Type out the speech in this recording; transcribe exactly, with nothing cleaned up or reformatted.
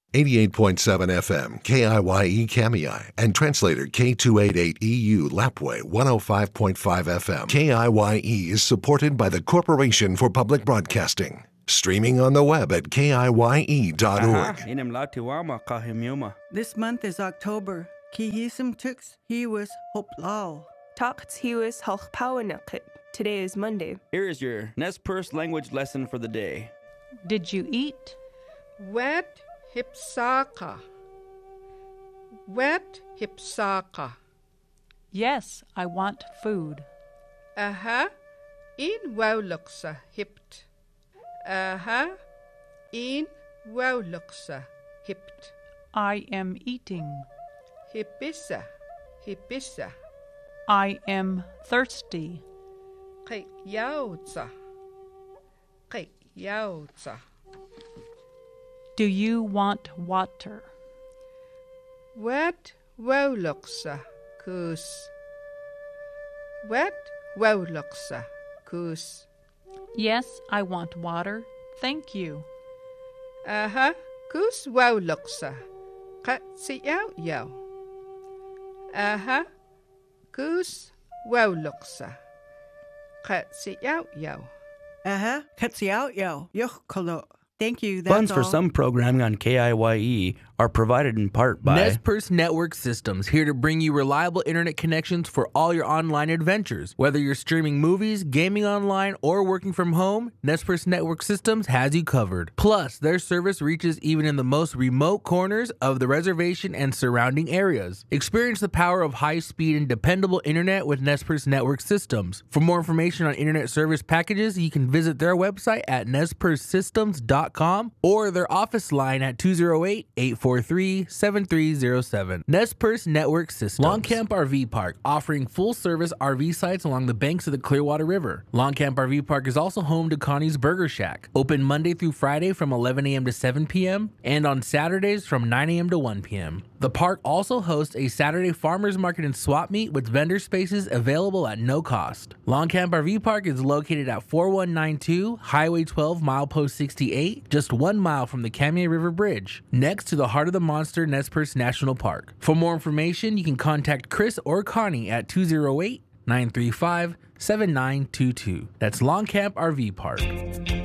eighty-eight point seven F M, K I Y E Kamiai, and translator K two eighty-eight E U Lapway one oh five point five F M. K I Y E is supported by the Corporation for Public Broadcasting. Streaming on the web at K I Y E dot org. This month is October. Kihisim Tux Hiwas Hoplal. Takt Hiwas Hochpawanakit. Today is Monday. Here is your Nez Perce language lesson for the day. Did you eat? Wet hipsaka. Wet hipsaka. Yes, I want food. Aha, in wowluksa hipt. Aha, in wowluksa hipt. I am eating. Hipissa, hipissa. I am thirsty. Kay yautsa. Kay yautsa. Do you want water? Wet wowluksa kus. Wet wowluksa kus. Yes, I want water. Thank you. Aha, kus wowluksa. Kat si yaw yaw. Aha, kus wowluksa. Kat si yaw yaw. Aha, Katsiao Yo. Yoch Kolo. Thank you. That's Funds all. for some programming on K I Y E are provided in part by Nez Perce Network Systems, here to bring you reliable internet connections for all your online adventures. Whether you're streaming movies, gaming online, or working from home, Nez Perce Network Systems has you covered. Plus, their service reaches even in the most remote corners of the reservation and surrounding areas. Experience the power of high-speed and dependable internet with Nez Perce Network Systems. For more information on internet service packages, you can visit their website at nez perce systems dot com or their office line at two oh eight, eight four three, seven three oh seven. Nez Perce Network Systems. Longcamp R V Park, offering full-service R V sites along the banks of the Clearwater River. Longcamp R V Park is also home to Connie's Burger Shack, open Monday through Friday from eleven a.m. to seven p.m. and on Saturdays from nine a.m. to one p.m. The park also hosts a Saturday farmers market and swap meet with vendor spaces available at no cost. Longcamp R V Park is located at forty-one ninety-two Highway twelve, milepost sixty-eight, just one mile from the Kamiai River Bridge, next to the Heart of the Monster Nez Perce National Park. For more information, you can contact Chris or Connie at two oh eight, nine three five, seven nine two two. That's Longcamp R V Park.